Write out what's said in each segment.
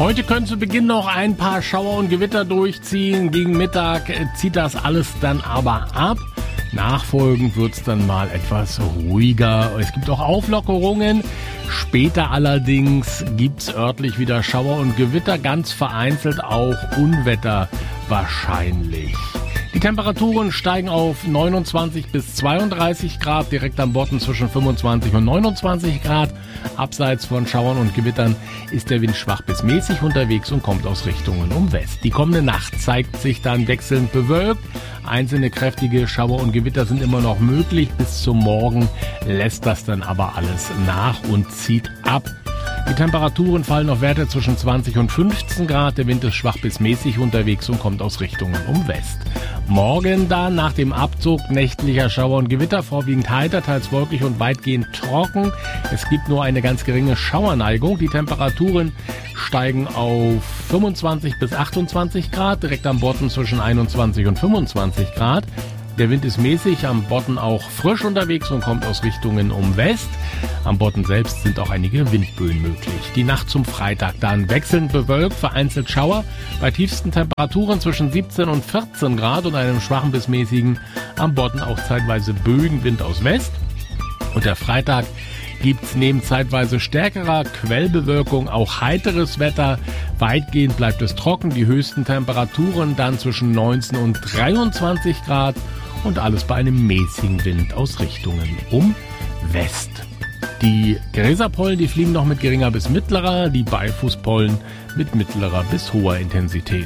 Heute können zu Beginn noch ein paar Schauer und Gewitter durchziehen. Gegen Mittag zieht das alles dann aber ab. Nachfolgend wird's dann mal etwas ruhiger. Es gibt auch Auflockerungen. Später allerdings gibt's örtlich wieder Schauer und Gewitter, ganz vereinzelt auch Unwetter wahrscheinlich. Die Temperaturen steigen auf 29 bis 32 Grad, direkt am Bodden zwischen 25 und 29 Grad. Abseits von Schauern und Gewittern ist der Wind schwach bis mäßig unterwegs und kommt aus Richtungen um West. Die kommende Nacht zeigt sich dann wechselnd bewölkt. Einzelne kräftige Schauer und Gewitter sind immer noch möglich. Bis zum Morgen lässt das dann aber alles nach und zieht ab. Die Temperaturen fallen auf Werte zwischen 20 und 15 Grad. Der Wind ist schwach bis mäßig unterwegs und kommt aus Richtungen um West. Morgen dann nach dem Abzug nächtlicher Schauer und Gewitter vorwiegend heiter, teils wolkig und weitgehend trocken. Es gibt nur eine ganz geringe Schauerneigung. Die Temperaturen steigen auf 25 bis 28 Grad, direkt am Bodden zwischen 21 und 25 Grad. Der Wind ist mäßig, am Bodden auch frisch unterwegs und kommt aus Richtungen um West. Am Bodden selbst sind auch einige Windböen möglich. Die Nacht zum Freitag dann wechselnd bewölkt, vereinzelt Schauer, bei tiefsten Temperaturen zwischen 17 und 14 Grad und einem schwachen bis mäßigen, am Bodden auch zeitweise Böenwind aus West. Und der Freitag gibt's neben zeitweise stärkerer Quellbewölkung auch heiteres Wetter. Weitgehend bleibt es trocken, die höchsten Temperaturen dann zwischen 19 und 23 Grad und alles bei einem mäßigen Wind aus Richtungen um West. Die Gräserpollen, die fliegen noch mit geringer bis mittlerer, die Beifußpollen mit mittlerer bis hoher Intensität.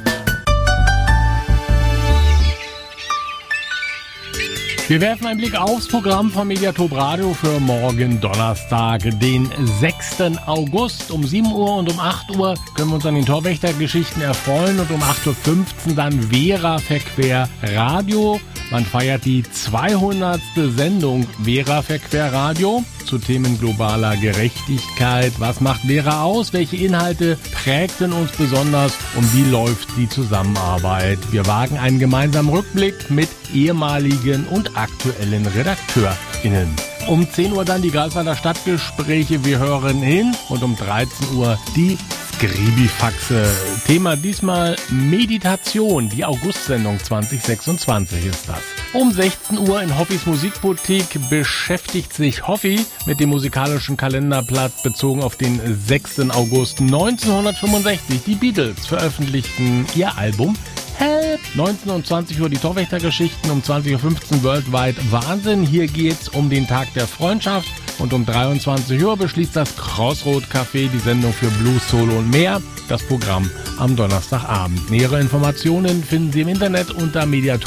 Wir werfen einen Blick aufs Programm von Mediatop Radio für morgen Donnerstag, den 6. August. Um 7 Uhr und um 8 Uhr können wir uns an den Torwächtergeschichten erfreuen und um 8.15 Uhr dann Vera Verquer Radio. Man feiert die 200. Sendung Vera Verquer Radio zu Themen globaler Gerechtigkeit. Was macht Vera aus? Welche Inhalte prägten uns besonders? Und wie läuft die Zusammenarbeit? Wir wagen einen gemeinsamen Rückblick mit ehemaligen und aktuellen RedakteurInnen. Um 10 Uhr dann die Greifswalder Stadtgespräche. Wir hören hin. Und um 13 Uhr die Skribifaxe. Thema diesmal Meditation. Die August-Sendung 2026 ist das. Um 16 Uhr in Hoffis Musikboutique beschäftigt sich Hoffi mit dem musikalischen Kalenderblatt bezogen auf den 6. August 1965. Die Beatles veröffentlichten ihr Album Help! 19 und 20 Uhr die Torwächtergeschichten, um 20.15 Uhr Worldwide Wahnsinn. Hier geht's um den Tag der Freundschaft. Und um 23 Uhr beschließt das Crossroad Café die Sendung für Blues, Solo und mehr. Das Programm am Donnerstagabend. Nähere Informationen finden Sie im Internet unter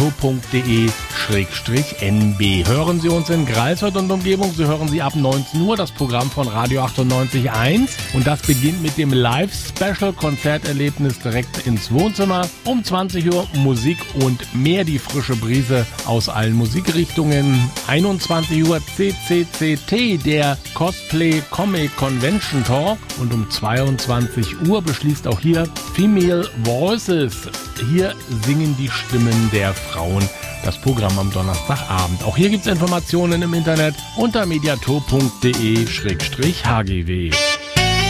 mediatop.de/nb. Hören Sie uns in Greifswald und Umgebung, so hören Sie ab 19 Uhr das Programm von Radio 98.1. Und das beginnt mit dem Live-Special-Konzerterlebnis direkt ins Wohnzimmer. Um 20 Uhr Musik und mehr, die frische Brise aus allen Musikrichtungen. 21 Uhr CCCT, der Cosplay Comic Convention Talk. Und um 22 Uhr beschließt auch hier Female Voices. Hier singen die Stimmen der Frauen. Das Programm am Donnerstagabend. Auch hier gibt's Informationen im Internet unter mediatop.de/hgw.